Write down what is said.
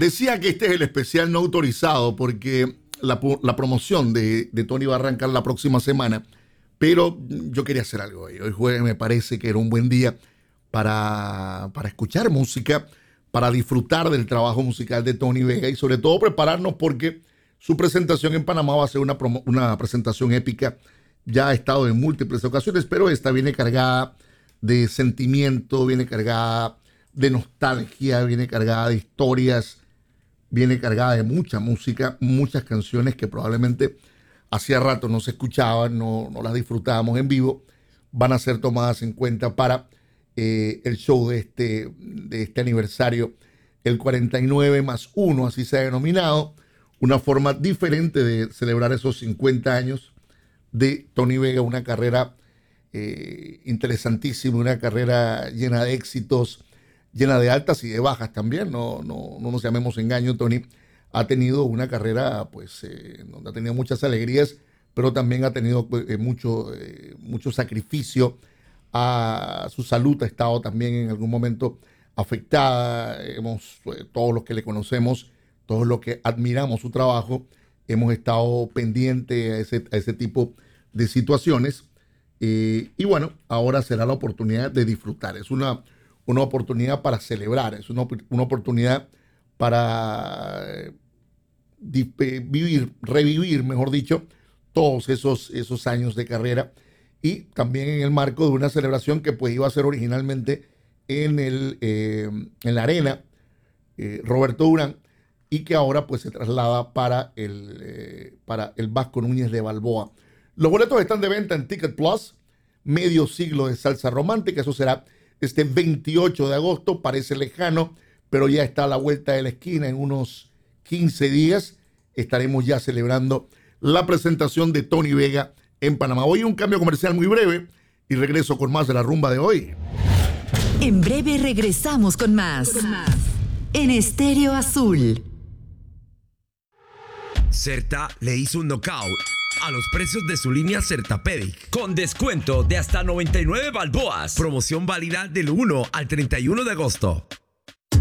Decía que este es el especial no autorizado porque la promoción de Tony va a arrancar la próxima semana, pero yo quería hacer algo hoy. Hoy jueves me parece que era un buen día para escuchar música, para disfrutar del trabajo musical de Tony Vega y sobre todo prepararnos porque su presentación en Panamá va a ser una presentación épica. Ya ha estado en múltiples ocasiones, pero esta viene cargada de sentimiento, viene cargada de nostalgia, viene cargada de historias, viene cargada de mucha música, muchas canciones que probablemente hacía rato no se escuchaban, no las disfrutábamos en vivo, van a ser tomadas en cuenta para el show de este aniversario, el 49+1, así se ha denominado, una forma diferente de celebrar esos 50 años de Tony Vega, una carrera interesantísima, una carrera llena de éxitos, llena de altas y de bajas también, no nos llamemos engaño. Tony ha tenido una carrera pues donde ha tenido muchas alegrías, pero también ha tenido mucho sacrificio. Su salud ha estado también en algún momento afectada. Todos los que le conocemos, todos los que admiramos su trabajo, hemos estado pendientes a ese tipo de situaciones. Y bueno, ahora será la oportunidad de disfrutar. Es una oportunidad para celebrar, es una oportunidad para revivir, mejor dicho, todos esos años de carrera, y también en el marco de una celebración que pues iba a ser originalmente en la arena Roberto Durán, y que ahora pues se traslada para el Vasco Núñez de Balboa. Los boletos están de venta en Ticket Plus, medio siglo de salsa romántica. Eso será este 28 de agosto, parece lejano, pero ya está a la vuelta de la esquina. En unos 15 días estaremos ya celebrando la presentación de Tony Vega en Panamá. Hoy un cambio comercial muy breve y regreso con más de la rumba de hoy. En breve regresamos con más. En Estéreo Azul. Certa le hizo un knockout a los precios de su línea Certapedic, con descuento de hasta 99 balboas. Promoción válida del 1 al 31 de agosto.